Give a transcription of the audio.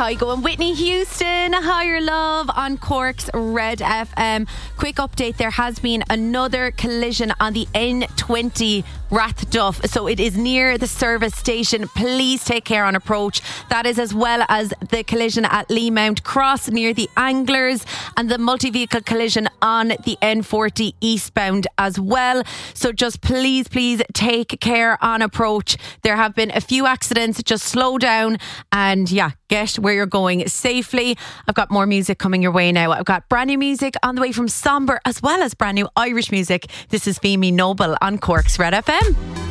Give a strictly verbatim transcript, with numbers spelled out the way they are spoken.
Kygo and Whitney Houston, Higher Love on Cork's Red F M. Quick update, there has been another collision on the N twenty Rathduff, so it is near the service station. Please take care on approach. That is as well as the collision at Lee Mount Cross near the Anglers, and the multi-vehicle collision on the N forty eastbound as well. So just please, please take care on approach. There have been a few accidents. Just slow down and yeah, get where you're going safely. I've got more music coming your way now. I've got brand new music on the way from Somber, as well as brand new Irish music. This is Femi Noble on Cork's Red F M.